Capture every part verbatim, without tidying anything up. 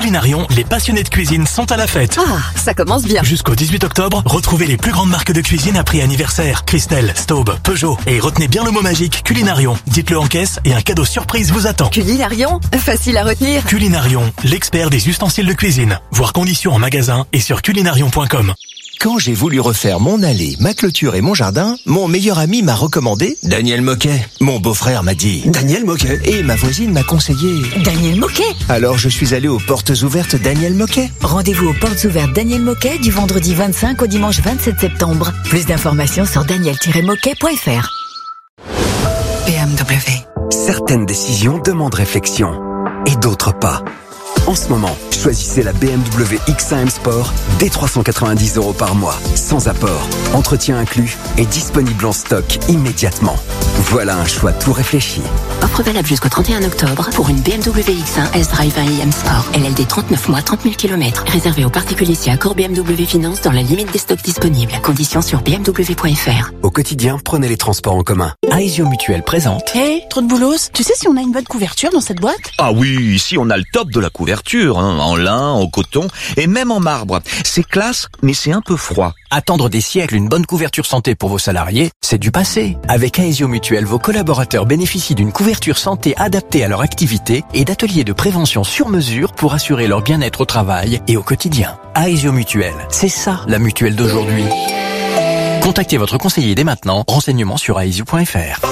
Culinarion, les passionnés de cuisine sont à la fête. Ah, ça commence bien. Jusqu'au dix-huit octobre, retrouvez les plus grandes marques de cuisine à prix anniversaire. Christelle, Staub, Peugeot. Et retenez bien le mot magique Culinarion. Dites-le en caisse et un cadeau surprise vous attend. Culinarion, facile à retenir. Culinarion, l'expert des ustensiles de cuisine. Voir conditions en magasin et sur culinarion point com. Quand j'ai voulu refaire mon allée, ma clôture et mon jardin, mon meilleur ami m'a recommandé Daniel Moquet. Mon beau-frère m'a dit Daniel Moquet. Et ma voisine m'a conseillé Daniel Moquet. Alors je suis allé aux portes ouvertes Daniel Moquet. Rendez-vous aux portes ouvertes Daniel Moquet du vendredi vingt-cinq au dimanche vingt-sept septembre. Plus d'informations sur daniel tiret moquet point f r. B M W. Certaines décisions demandent réflexion et d'autres pas. En ce moment, choisissez la B M W X un M Sport dès trois cent quatre-vingt-dix euros par mois, sans apport, entretien inclus et disponible en stock immédiatement. Voilà un choix tout réfléchi. Offre valable jusqu'au trente et un octobre pour une B M W X un S-Drive un i M Sport. L L D trente-neuf mois, trente mille kilomètres. Réservé aux particuliers si accord B M W Finance dans la limite des stocks disponibles. Conditions sur b m w point f r. Au quotidien, prenez les transports en commun. Aesio Mutuelle présente. Hé, hey, trop de boulos. Tu sais si on a une bonne couverture dans cette boîte? Ah oui, ici on a le top de la couverture, hein, en lin, en coton et même en marbre. C'est classe, mais c'est un peu froid. Attendre des siècles une bonne couverture santé pour vos salariés, c'est du passé. Avec Aesio Mutuelle, vos collaborateurs bénéficient d'une couverture santé adaptée à leur activité et d'ateliers de prévention sur mesure pour assurer leur bien-être au travail et au quotidien. Aesio Mutuelle, c'est ça la mutuelle d'aujourd'hui. Contactez votre conseiller dès maintenant. Renseignements sur aesio point f r.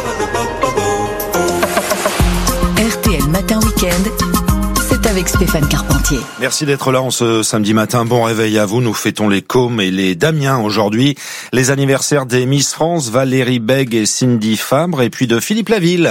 R T L Matin Week-end, c'est avec Stéphane Carpentier. Merci d'être là en ce samedi matin. Bon réveil à vous. Nous fêtons les Cômes et les Damiens aujourd'hui. Les anniversaires des Miss France, Valérie Bègue et Cindy Fabre, et puis de Philippe Laville.